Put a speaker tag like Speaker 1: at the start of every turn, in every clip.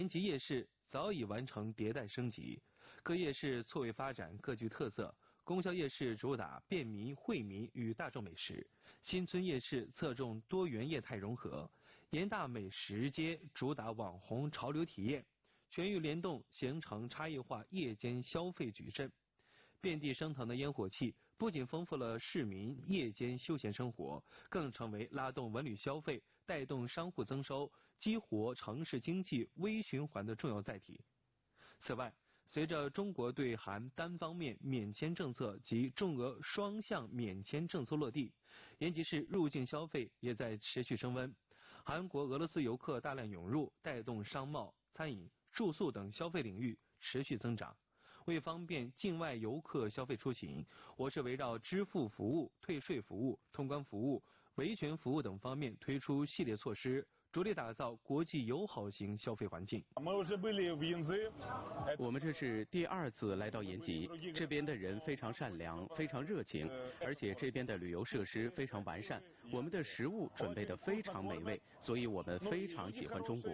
Speaker 1: 集夜市早已完成迭代升级，各夜市错位发展，各具特色。供销夜市主打便民、惠民与大众美食，新村夜市侧重多元业态融合，盐大美食街主打网红潮流体验，全域联动形成差异化夜间消费矩阵。遍地升腾的烟火气不仅丰富了市民夜间休闲生活，更成为拉动文旅消费、带动商户增收、激活城市经济微循环的重要载体。此外，随着中国对韩单方面免签政策及重额双向免签政策落地，延吉市入境消费也在持续升温。韩国、俄罗斯游客大量涌入，带动商贸、餐饮、住宿等消费领域持续增长。为方便境外游客消费出行，我市围绕支付服务、退税服务、通关服务、维权服务等方面推出系列措施，着力打造国际友好型消费环境。
Speaker 2: 我们这是第2次来到延吉，这边的人非常善良，非常热情，而且这边的旅游设施非常完善，我们的食物准备得非常美味，所以我们非常喜欢中国。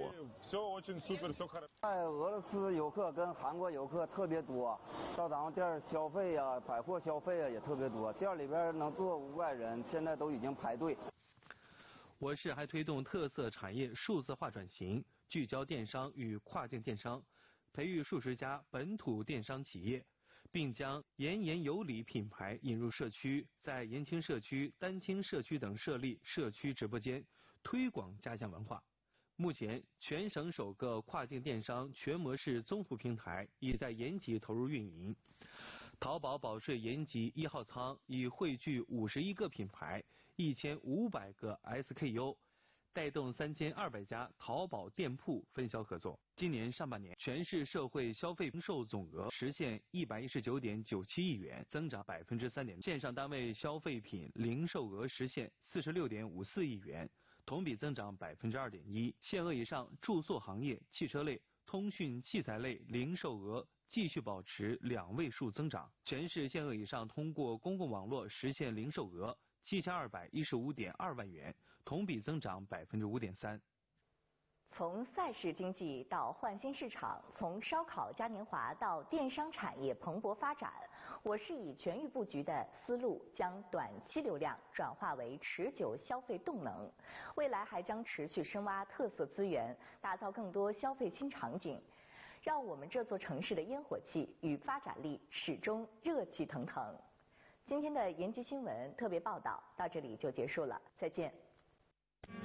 Speaker 3: 俄罗斯游客跟韩国游客特别多，到咱们店消费啊，百货消费啊也特别多，店里边能坐500人，现在都已经排队。
Speaker 1: 我市还推动特色产业数字化转型，聚焦电商与跨境电商，培育数十家本土电商企业，并将延延有礼品牌引入社区，在延庆社区、丹青社区等设立社区直播间，推广家乡文化。目前，全省首个跨境电商全模式综合平台已在延吉投入运营。淘宝保税延吉1号仓已汇聚51个品牌、1500个 SKU， 带动3200家淘宝店铺分销合作。今年上半年，全市社会消费零售总额实现119.97亿元，增长3.4%。线上单位消费品零售额实现46.54亿元，同比增长2.1%。限额以上住宿行业、汽车类、通讯器材类零售额继续保持2位数增长。全市限额以上通过公共网络实现零售额7215.2万元，同比增长5.3%。
Speaker 4: 从赛事经济到换新市场，从烧烤嘉年华到电商产业蓬勃发展，我市以全域布局的思路，将短期流量转化为持久消费动能。未来还将持续深挖特色资源，打造更多消费新场景，让我们这座城市的烟火气与发展力始终热气腾腾。今天的延吉新闻特别报道到这里就结束了，再见。